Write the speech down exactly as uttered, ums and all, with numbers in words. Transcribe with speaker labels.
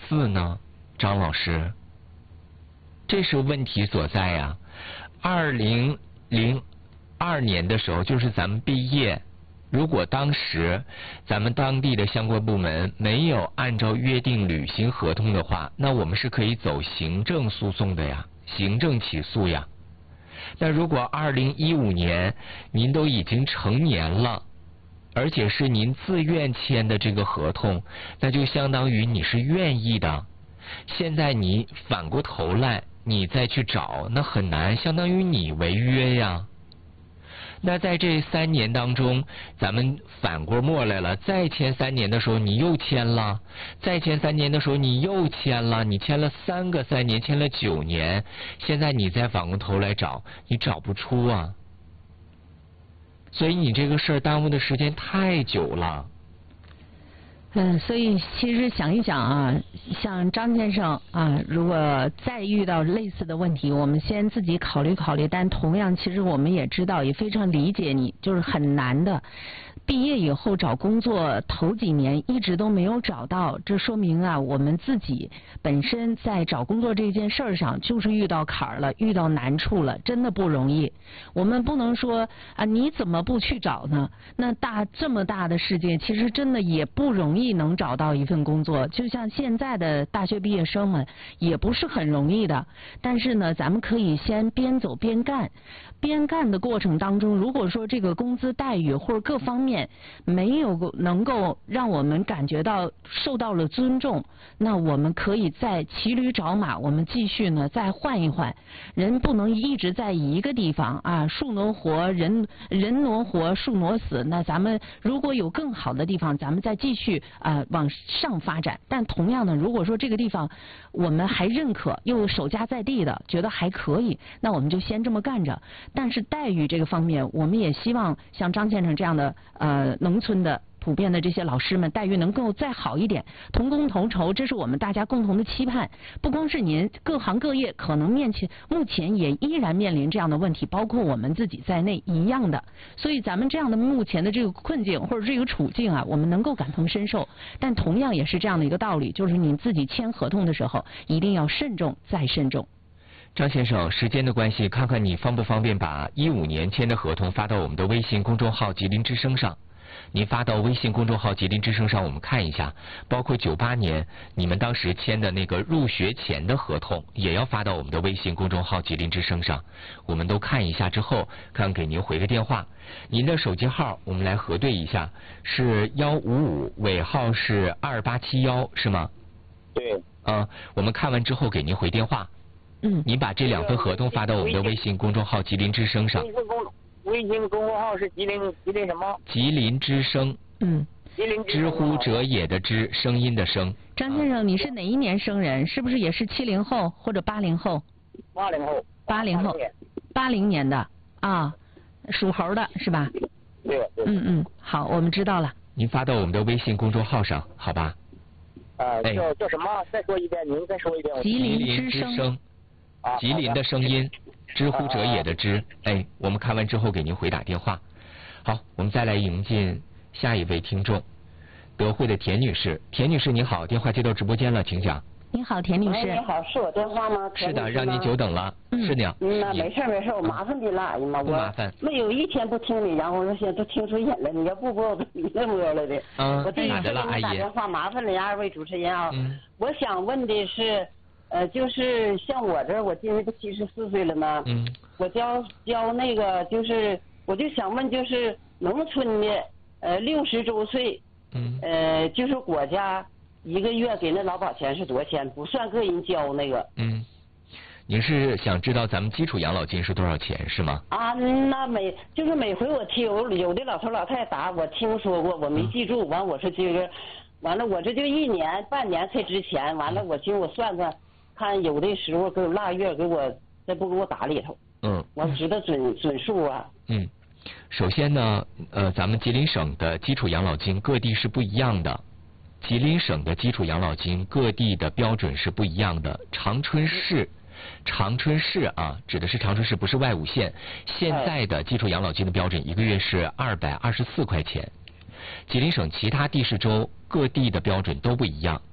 Speaker 1: 四呢？张老师，这是问题所在呀。二零零二年的时候，就是咱们毕业，如果当时咱们当地的相关部门没有按照约定履行合同的话，那我们是可以走行政诉讼的呀，行政起诉呀。那如果二零一五年您都已经成年了，而且是您自愿签的这个合同，那就相当于你是愿意的。现在你反过头来你再去找，那很难，相当于你违约呀。那在这三年当中，咱们反过末来了，再签三年的时候你又签了，再签三年的时候你又签了，你签了三个三年，签了九年，现在你再反过头来找，你找不出啊。所以你这个事儿耽误的时间太久了。
Speaker 2: 嗯，所以其实想一想啊，像张先生啊，如果再遇到类似的问题，我们先自己考虑考虑。但同样，其实我们也知道，也非常理解你，就是很难的。毕业以后找工作头几年一直都没有找到，这说明啊，我们自己本身在找工作这件事儿上就是遇到坎儿了，遇到难处了，真的不容易。我们不能说啊，你怎么不去找呢？那大这么大的世界，其实真的也不容易能找到一份工作。就像现在的大学毕业生们，也不是很容易的。但是呢，咱们可以先边走边干。边干的过程当中，如果说这个工资待遇或者各方面没有能够让我们感觉到受到了尊重，那我们可以再骑驴找马，我们继续呢再换一换。人不能一直在一个地方啊，树挪活，人人挪活，树挪死。那咱们如果有更好的地方，咱们再继续啊、呃、往上发展。但同样的，如果说这个地方我们还认可，又守家在地的，觉得还可以，那我们就先这么干着。但是待遇这个方面，我们也希望像张先生这样的呃农村的普遍的这些老师们，待遇能够再好一点，同工同酬，这是我们大家共同的期盼。不光是您，各行各业可能面前目前也依然面临这样的问题，包括我们自己在内一样的。所以咱们这样的目前的这个困境或者这个处境啊，我们能够感同身受。但同样也是这样的一个道理，就是您自己签合同的时候，一定要慎重再慎重。
Speaker 1: 张先生，时间的关系，看看你方不方便把一五年签的合同发到我们的微信公众号吉林之声上。您发到微信公众号吉林之声上，我们看一下，包括九八年你们当时签的那个入学前的合同，也要发到我们的微信公众号吉林之声上，我们都看一下之后，看给您回个电话。您的手机号我们来核对一下，是幺五五，尾号是二八七幺，是吗？
Speaker 3: 对。
Speaker 1: 啊，我们看完之后给您回电话。
Speaker 2: 嗯，
Speaker 1: 你把这两份合同发到我们的微信公众号吉林之声上。
Speaker 3: 微信公微信公众号是吉林吉林什么？
Speaker 1: 吉林之声。
Speaker 2: 嗯。
Speaker 3: 吉林
Speaker 1: 知乎者也的知，声音的声。
Speaker 2: 张先生，你是哪一年生人？是不是也是七零后或者八零后？
Speaker 3: 八零后。
Speaker 2: 八零后。八零年的啊，属猴的是吧？
Speaker 3: 对对。
Speaker 2: 嗯嗯，好，我们知道了。
Speaker 1: 您发到我们的微信公众号上，好吧？
Speaker 3: 呃，叫叫什么？再说一遍，您再说一遍。
Speaker 2: 吉林之声。
Speaker 1: 吉林的声音，知乎者也的知。哎，我们看完之后给您回打电话。好，我们再来迎进下一位听众，德惠的田女士。田女士您好，电话接到直播间了，请讲。
Speaker 2: 您好，田女士。
Speaker 4: 你好，是我电话吗？
Speaker 1: 是的，让您久等了。
Speaker 2: 嗯、
Speaker 1: 是的。
Speaker 4: 嗯，那没事没事，我麻烦你了。哎呀妈，
Speaker 1: 不麻烦。
Speaker 4: 没有一天不听你，然后我现在都听出瘾了。你要不播，我都迷了摸了的。
Speaker 1: 嗯，
Speaker 4: 我第一次给
Speaker 1: 你
Speaker 4: 打电话，麻烦了二位主持人啊。
Speaker 1: 嗯。
Speaker 4: 我想问的是，呃，就是像我这，我今年都七十四岁了嘛。
Speaker 1: 嗯。
Speaker 4: 我交交那个，就是我就想问，就是农村的，呃，六十周岁。
Speaker 1: 嗯。
Speaker 4: 呃，就是国家。一个月给那劳保钱是多少钱？不算个人交那个。
Speaker 1: 嗯，您是想知道咱们基础养老金是多少钱是吗？
Speaker 4: 啊，那每就是每回我听有有的老头老太太答，我听说过，我没记住。完、嗯，我说这个，完了我这就一年半年才值钱。完了，我寻我算算，看有的时候给我腊月给我再不给我打里头。
Speaker 1: 嗯。
Speaker 4: 我知道准准数啊。
Speaker 1: 嗯，首先呢，呃，咱们吉林省的基础养老金各地是不一样的。吉林省的基础养老金各地的标准是不一样的。长春市，长春市啊，指的是长春市，不是外五县。现在的基础养老金的标准一个月是二百二十四块钱。吉林省其他地市州各地的标准都不一样。